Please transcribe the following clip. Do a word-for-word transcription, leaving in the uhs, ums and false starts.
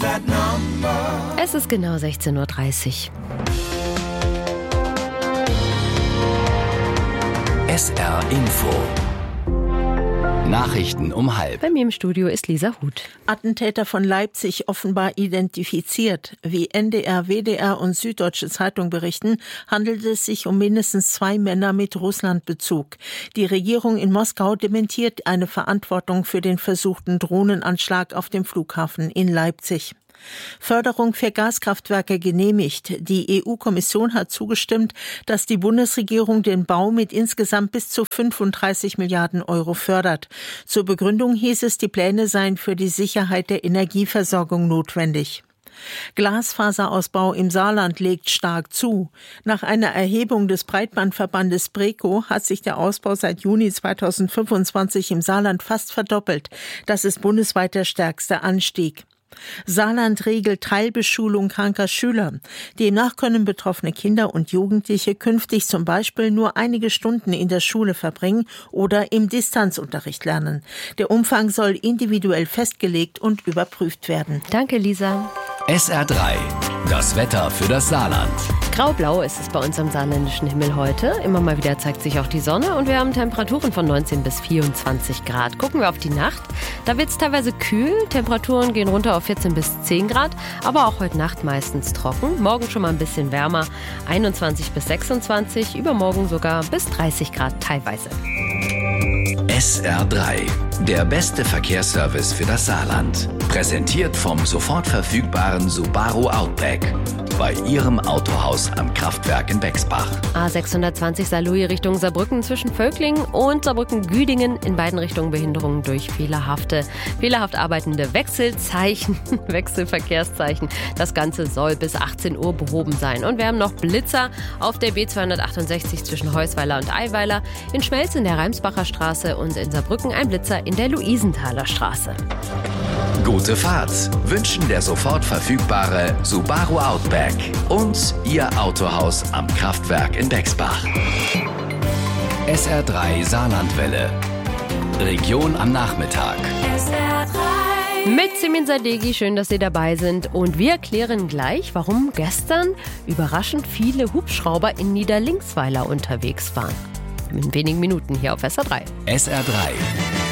Es ist genau sechzehn Uhr dreißig. S R Info. Nachrichten um halb. Bei mir im Studio ist Lisa Huth. Attentäter von Leipzig offenbar identifiziert. Wie N D R, W D R und Süddeutsche Zeitung berichten, handelt es sich um mindestens zwei Männer mit Russlandbezug. Die Regierung in Moskau dementiert eine Verantwortung für den versuchten Drohnenanschlag auf dem Flughafen in Leipzig. Förderung für Gaskraftwerke genehmigt. Die E U-Kommission hat zugestimmt, dass die Bundesregierung den Bau mit insgesamt bis zu fünfunddreißig Milliarden Euro fördert. Zur Begründung hieß es, die Pläne seien für die Sicherheit der Energieversorgung notwendig. Glasfaserausbau im Saarland legt stark zu. Nach einer Erhebung des Breitbandverbandes BREKO hat sich der Ausbau seit Juni zweitausendfünfundzwanzig im Saarland fast verdoppelt. Das ist bundesweit der stärkste Anstieg. Saarland regelt Teilbeschulung kranker Schüler. Demnach können betroffene Kinder und Jugendliche künftig zum Beispiel nur einige Stunden in der Schule verbringen oder im Distanzunterricht lernen. Der Umfang soll individuell festgelegt und überprüft werden. Danke, Lisa. S R drei. Das Wetter für das Saarland. Grau-blau ist es bei uns am saarländischen Himmel heute. Immer mal wieder zeigt sich auch die Sonne und wir haben Temperaturen von neunzehn bis vierundzwanzig Grad. Gucken wir auf die Nacht. Da wird es teilweise kühl. Temperaturen gehen runter auf vierzehn bis zehn Grad, aber auch heute Nacht meistens trocken. Morgen schon mal ein bisschen wärmer, einundzwanzig bis sechsundzwanzig, übermorgen sogar bis dreißig Grad teilweise. S R drei. Der beste Verkehrsservice für das Saarland. Präsentiert vom sofort verfügbaren Subaru Outback. Bei Ihrem Autohaus am Kraftwerk in Bexbach. A sechshundertzwanzig Saarlouis Richtung Saarbrücken zwischen Völkling und Saarbrücken-Güdingen. In beiden Richtungen Behinderungen durch fehlerhafte, fehlerhaft arbeitende Wechselzeichen, Wechselverkehrszeichen. Das Ganze soll bis achtzehn Uhr behoben sein. Und wir haben noch Blitzer auf der B zweihundertachtundsechzig zwischen Heusweiler und Eiweiler, in Schmelz in der Reimsbacher Straße und in Saarbrücken ein Blitzer in der Luisenthaler Straße. Gute Fahrt wünschen der sofort verfügbare Subaru Outback und Ihr Autohaus am Kraftwerk in Bexbach. S R drei Saarlandwelle. Region am Nachmittag. S R drei. Mit Simin Sadeghi, schön, dass Sie dabei sind. Und wir klären gleich, warum gestern überraschend viele Hubschrauber in Niederlinksweiler unterwegs waren. In wenigen Minuten hier auf S R drei. S R drei.